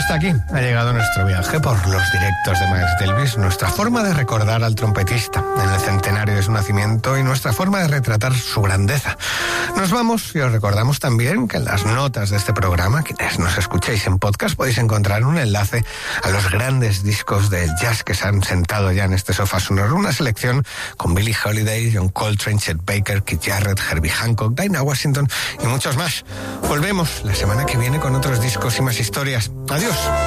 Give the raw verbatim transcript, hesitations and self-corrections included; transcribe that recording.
hasta aquí ha llegado nuestro viaje por los directos de Miles Davis, nuestra forma de recordar al trompetista en el centenario de su nacimiento y nuestra forma de retratar su grandeza. Nos vamos y os recordamos también que en las notas de este programa, quienes nos escuchéis en podcast, podéis encontrar un enlace a los grandes discos de jazz que se han sentado ya en este sofá sonoro, una selección con Billie Holiday, John Coltrane, Chet Baker, Keith Jarrett, Herbie Hancock, Dinah Washington y muchos más. Volvemos la semana que viene con otros discos y más historias. Adiós.